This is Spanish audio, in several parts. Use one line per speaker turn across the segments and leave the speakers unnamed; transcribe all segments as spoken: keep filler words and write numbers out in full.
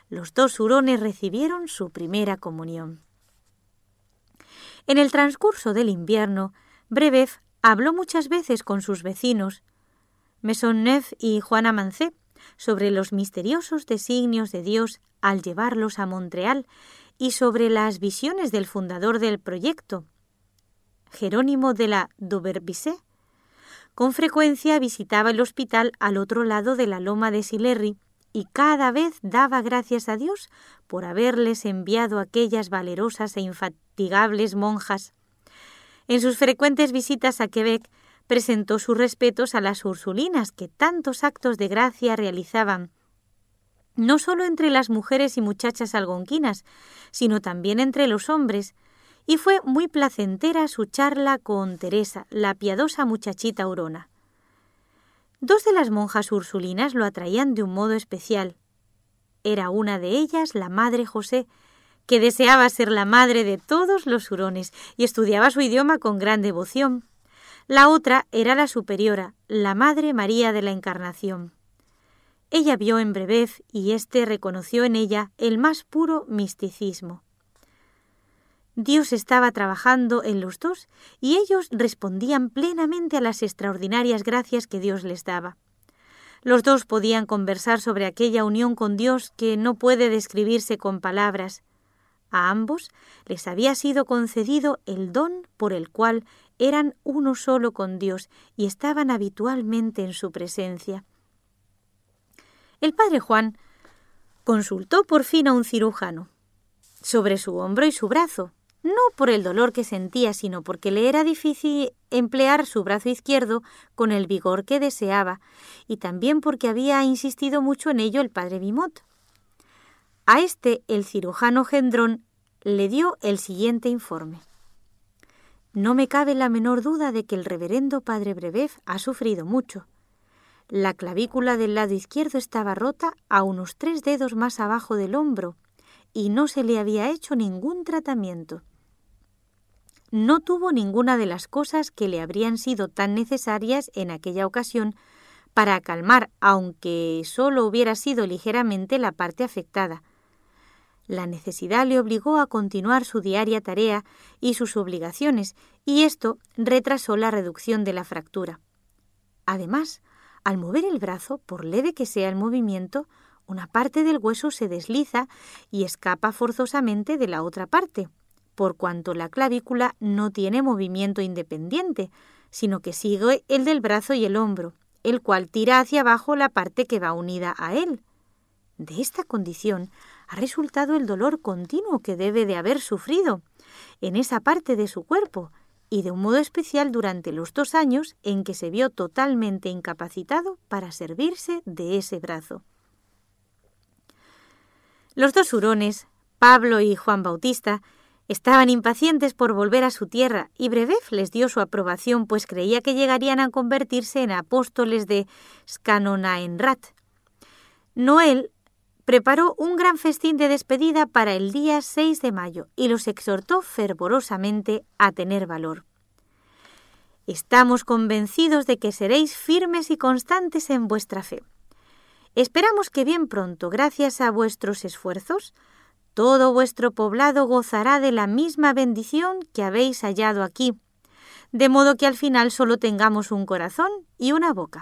los dos hurones recibieron su primera comunión. En el transcurso del invierno, Brebeuf habló muchas veces con sus vecinos, Maisonneuve y Juana Mancé, sobre los misteriosos designios de Dios al llevarlos a Montreal y sobre las visiones del fundador del proyecto, Jerónimo de la Dauvervisée. Con frecuencia visitaba el hospital al otro lado de la loma de Sillery y cada vez daba gracias a Dios por haberles enviado aquellas valerosas e infatigables monjas. En sus frecuentes visitas a Quebec presentó sus respetos a las ursulinas que tantos actos de gracia realizaban, no solo entre las mujeres y muchachas algonquinas, sino también entre los hombres, y fue muy placentera su charla con Teresa, la piadosa muchachita hurona. Dos de las monjas ursulinas lo atraían de un modo especial. Era una de ellas la Madre José, que deseaba ser la madre de todos los hurones y estudiaba su idioma con gran devoción. La otra era la superiora, la Madre María de la Encarnación. Ella vio en Brebeuf y éste reconoció en ella el más puro misticismo. Dios estaba trabajando en los dos y ellos respondían plenamente a las extraordinarias gracias que Dios les daba. Los dos podían conversar sobre aquella unión con Dios que no puede describirse con palabras. A ambos les había sido concedido el don por el cual eran uno solo con Dios y estaban habitualmente en su presencia. El padre Juan consultó por fin a un cirujano sobre su hombro y su brazo, no por el dolor que sentía, sino porque le era difícil emplear su brazo izquierdo con el vigor que deseaba, y también porque había insistido mucho en ello el padre Vimont. A este el cirujano Gendron le dio el siguiente informe. No me cabe la menor duda de que el reverendo padre Brebeuf ha sufrido mucho. La clavícula del lado izquierdo estaba rota a unos tres dedos más abajo del hombro y no se le había hecho ningún tratamiento. No tuvo ninguna de las cosas que le habrían sido tan necesarias en aquella ocasión para calmar, aunque solo hubiera sido ligeramente la parte afectada. La necesidad le obligó a continuar su diaria tarea y sus obligaciones, y esto retrasó la reducción de la fractura. Además, al mover el brazo, por leve que sea el movimiento, una parte del hueso se desliza y escapa forzosamente de la otra parte, por cuanto la clavícula no tiene movimiento independiente, sino que sigue el del brazo y el hombro, el cual tira hacia abajo la parte que va unida a él. De esta condición ha resultado el dolor continuo que debe de haber sufrido en esa parte de su cuerpo, y de un modo especial durante los dos años en que se vio totalmente incapacitado para servirse de ese brazo. Los dos hurones, Pablo y Juan Bautista, estaban impacientes por volver a su tierra y Brebeuf les dio su aprobación, pues creía que llegarían a convertirse en apóstoles de Scanóna-en-Rat. Noel preparó un gran festín de despedida para el día seis de mayo y los exhortó fervorosamente a tener valor. Estamos convencidos de que seréis firmes y constantes en vuestra fe. Esperamos que bien pronto, gracias a vuestros esfuerzos, todo vuestro poblado gozará de la misma bendición que habéis hallado aquí, de modo que al final solo tengamos un corazón y una boca.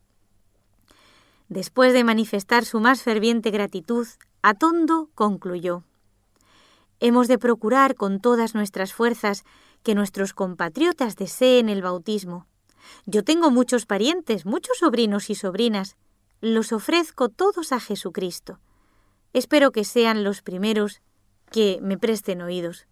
Después de manifestar su más ferviente gratitud, Atondo concluyó: hemos de procurar con todas nuestras fuerzas que nuestros compatriotas deseen el bautismo. Yo tengo muchos parientes, muchos sobrinos y sobrinas. Los ofrezco todos a Jesucristo. Espero que sean los primeros que me presten oídos.